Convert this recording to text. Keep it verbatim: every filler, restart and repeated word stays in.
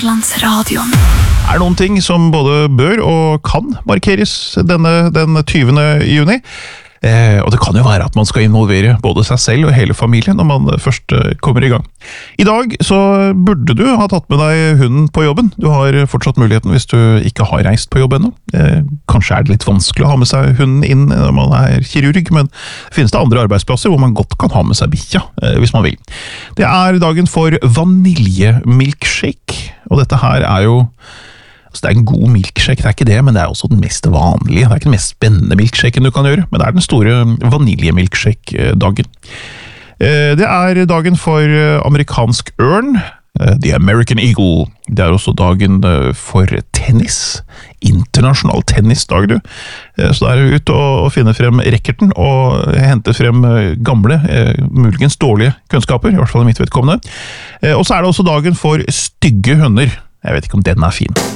Nordlandsradioen. Er noen ting som både bør og kan markeres denne, den tyvende juni. Eh, og det kan jo være at man skal involvere både seg selv og hele familien når man først eh, kommer i gang. I dag så burde du ha tatt med deg hunden på jobben. Du har fortsatt muligheten hvis du ikke har reist på jobb ennå. Eh, kanskje er det litt vanskelig å ha med seg hunden inn når man er kirurg, men finnes det andre arbeidsplasser hvor man godt kan ha med seg bikkja, eh, hvis man vil. Det er dagen for vaniljemilkshake, og dette her er jo Altså, det er en god milkshake, det er ikke det, men det er også den mest vanlige. Det er ikke den mest spennende milkshaken du kan gjøre, men det er den store vaniljemilkshake-dagen. Det er dagen for amerikansk ørn, The American Eagle. Det er også dagen for tennis, internasjonal tennisdag, du. Så da er det ut og finne frem racketen og hente frem gamle, muligens dårlige kunnskaper, i hvert fall i mitt vedkommende. Og så er det også dagen for stygge hunder. Jeg vet ikke om den er fin.